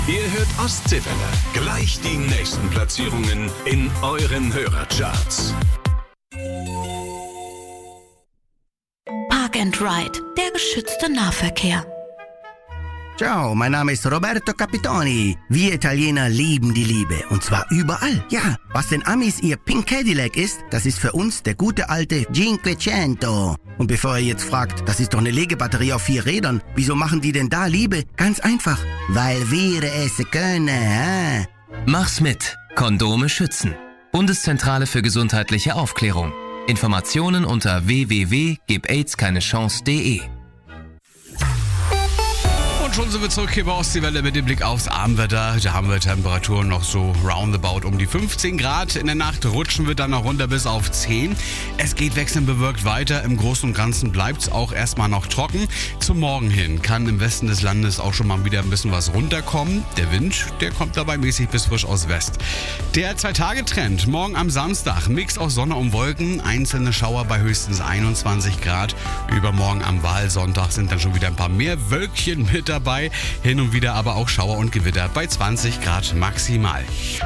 Ihr hört Ostseewelle. Gleich die nächsten Platzierungen in euren Hörercharts. Park and Ride, der geschützte Nahverkehr. Ciao, mein Name ist Roberto Capitoni. Wir Italiener lieben die Liebe. Und zwar überall. Ja, was den Amis ihr Pink Cadillac ist, das ist für uns der gute alte 500. Und bevor ihr jetzt fragt, das ist doch eine Legebatterie auf 4 Rädern. Wieso machen die denn da Liebe? Ganz einfach. Weil wir es können. Mach's mit. Kondome schützen. Bundeszentrale für gesundheitliche Aufklärung. Informationen unter www.gebaidskeinechance.de. Und schon sind wir zurück hier bei Ostseewelle mit dem Blick aufs Abendwetter. Da haben wir Temperaturen noch so roundabout um die 15 Grad. In der Nacht rutschen wir dann noch runter bis auf 10. Es geht wechselnd bewölkt weiter. Im Großen und Ganzen bleibt es auch erstmal noch trocken. Zum Morgen hin kann im Westen des Landes auch schon mal wieder ein bisschen was runterkommen. Der Wind, der kommt dabei mäßig bis frisch aus West. Der 2-Tage-Trend. Morgen am Samstag. Mix aus Sonne und Wolken. Einzelne Schauer bei höchstens 21 Grad. Übermorgen am Wahlsonntag sind dann schon wieder ein paar mehr Wölkchen mit dabei. Hin und wieder aber auch Schauer und Gewitter bei 20 Grad maximal.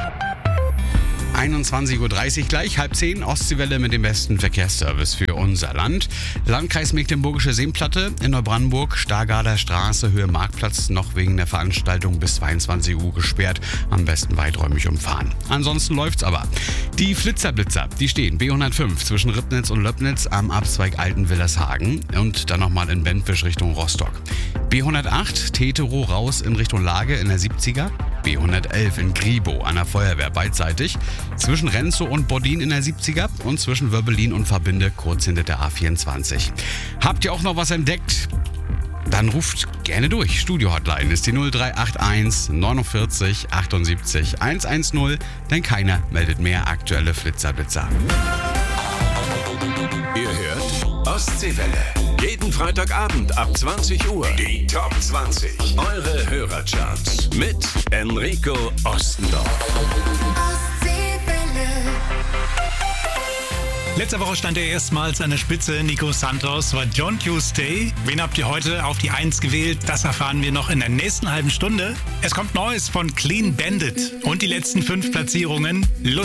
21.30 Uhr gleich, 9:30, Ostseewelle mit dem besten Verkehrsservice für unser Land. Landkreis Mecklenburgische Seenplatte in Neubrandenburg, Stargarder Straße, Höhe Marktplatz, noch wegen der Veranstaltung bis 22 Uhr gesperrt. Am besten weiträumig umfahren. Ansonsten läuft's aber. Die Flitzerblitzer, die stehen B105 zwischen Ribnitz und Löbnitz am Abzweig Altenwillershagen und dann nochmal in Bentwisch Richtung Rostock. B108 Tetero raus in Richtung Lage in der 70er. B111 in Gribo an der Feuerwehr beidseitig. Zwischen Renzow und Bodin in der 70er und zwischen Wöbbelin und Verbinde kurz hinter der A24. Habt ihr auch noch was entdeckt? Dann ruft gerne durch. Studio-Hotline ist die 0381 49 78 110, denn keiner meldet mehr aktuelle Flitzerblitzer. Ihr hört Ostseewelle. Jeden Freitagabend ab 20 Uhr. Die Top 20. Eure Hörercharts mit Enrico Ostendorf. Letzte Woche stand er erstmals an der Spitze. Nico Santos war Don't You Stay. Wen habt ihr heute auf die 1 gewählt? Das erfahren wir noch in der nächsten halben Stunde. Es kommt Neues von Clean Bandit. Und die letzten 5 Platzierungen.